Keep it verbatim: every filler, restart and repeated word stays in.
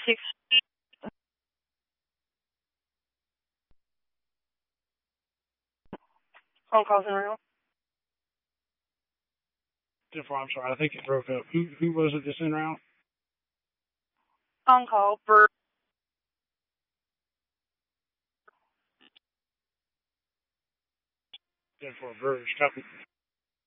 six. Phone calls in real. Jennifer, I'm sorry. I think it broke up. Who who was it that's in route? On call for. Jennifer Bruce. Copy.